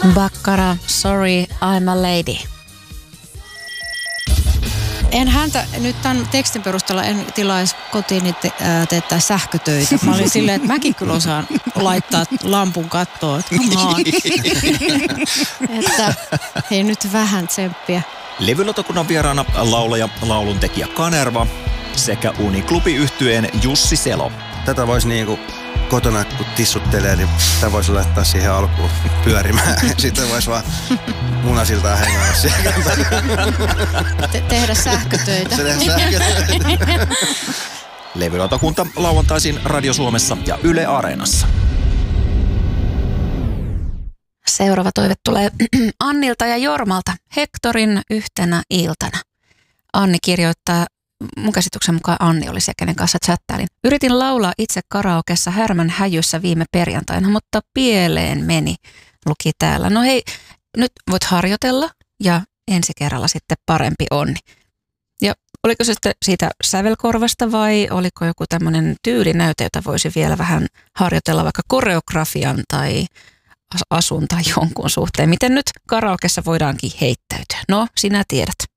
Bakkara, sorry, I'm a lady. En häntä nyt tämän tekstin perusteella en tilaisi kotiin teettää sähkötöitä. Mä olin silleen, että mäkin kyllä osaan laittaa lampun kattoon. Että hei nyt vähän tsemppiä. Levylautakunnan vieraana laulaja, lauluntekijä Kanerva sekä Uniklubi-yhtyeen Jussi Selo. Tätä voisi niinku kotona, kun tissuttelee, niin tämä voisi laittaa siihen alkuun pyörimään. Sitten voisi vaan munasiltaan hengällä siellä. Tehdä sähkötöitä. Levylautakunta lauantaisin Radio Suomessa ja Yle Areenassa. Seuraava toive tulee Annilta ja Jormalta Hektorin yhtenä iltana. Anni kirjoittaa, mun käsityksen mukaan Anni oli se, kenen kanssa chattailin. Yritin laulaa itse karaokessa Härmän häjyssä viime perjantaina, mutta pieleen meni, luki täällä. No hei, nyt voit harjoitella ja ensi kerralla sitten parempi onni. Ja oliko se sitten siitä sävelkorvasta vai oliko joku tämmöinen tyylinäyte, jota voisi vielä vähän harjoitella vaikka koreografian tai asun tai jonkun suhteen. Miten nyt karaokessa voidaankin heittäytyä? No, sinä tiedät.